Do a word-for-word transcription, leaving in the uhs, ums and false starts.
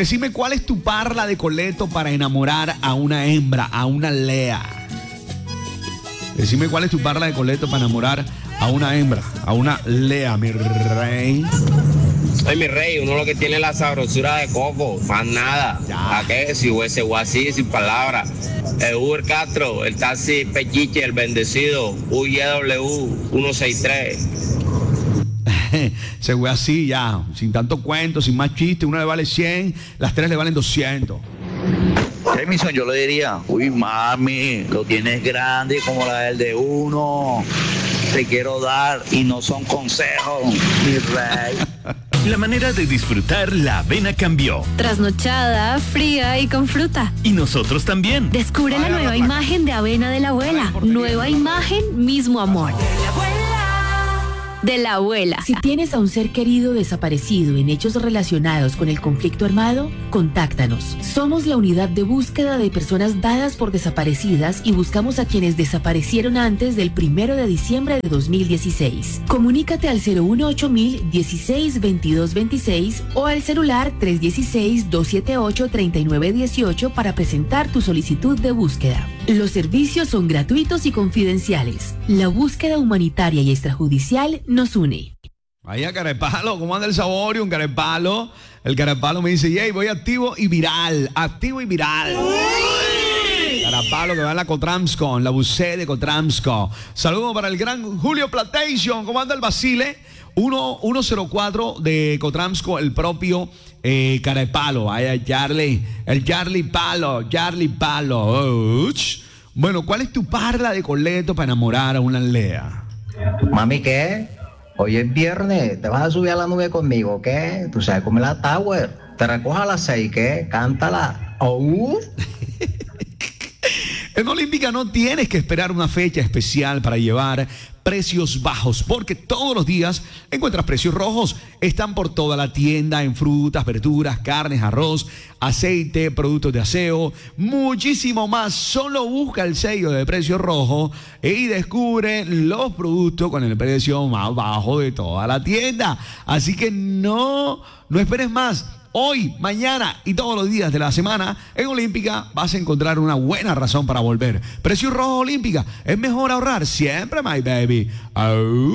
Decime cuál es tu parla de coleto para enamorar a una hembra, a una Lea. Decime cuál es tu parla de coleto para enamorar a una hembra, a una Lea, mi rey. Ay, mi rey, uno lo que tiene es la sabrosura de coco, más nada. Ya. ¿A qué? Si hubiese o así, sin palabras. El Uber Castro, el taxi Pechiche, el bendecido, U Y W ciento sesenta y tres. Se fue así ya, sin tanto cuento, sin más chiste. Una le vale cien, las tres le valen doscientos. Remison, yo le diría, uy mami, lo tienes grande como la del de uno. Te quiero dar y no son consejos, mi rey. La manera de disfrutar la avena cambió. Trasnochada, fría y con fruta. Y nosotros también. Descubre la nueva imagen de avena de la abuela. Nueva imagen, mismo amor. De la abuela. Si tienes a un ser querido desaparecido en hechos relacionados con el conflicto armado, contáctanos. Somos la unidad de búsqueda de personas dadas por desaparecidas y buscamos a quienes desaparecieron antes del primero de diciembre de dos mil dieciséis. Comunícate al cero uno ocho mil dieciséis veintidós veintiséis o al celular tres uno seis, dos siete ocho, tres nueve uno ocho para presentar tu solicitud de búsqueda. Los servicios son gratuitos y confidenciales. La búsqueda humanitaria y extrajudicial nos une. Vaya carepalo, ¿cómo anda el Saborio? Un carepalo. El carepalo me dice, yay, voy activo y viral. Activo y viral. Carepalo que va en la Cotramsco, en la bucé de Cotramsco. Saludos para el gran Julio Platation. ¿Cómo anda el Basile? uno cero cuatro de Cotramsco, el propio eh, Carepalo. Vaya, Charlie. El Charlie Palo. Charlie Palo. Uch. Bueno, ¿cuál es tu parla de coleto para enamorar a una Lea? Mami, ¿qué? Hoy es viernes, ¿te vas a subir a la nube conmigo? ¿Qué? Tú sabes cómo es la Tower. Te recojo a las seis, ¿qué? Cántala. Oh. En Olímpica no tienes que esperar una fecha especial para llevar precios bajos, porque todos los días encuentras precios rojos. Están por toda la tienda en frutas, verduras, carnes, arroz, aceite, productos de aseo, muchísimo más. Solo busca el sello de precio rojo y descubre los productos con el precio más bajo de toda la tienda. Así que no, no esperes más. Hoy, mañana y todos los días de la semana en Olímpica vas a encontrar una buena razón para volver. Precio rojo Olímpica. Es mejor ahorrar siempre, my baby. Oh.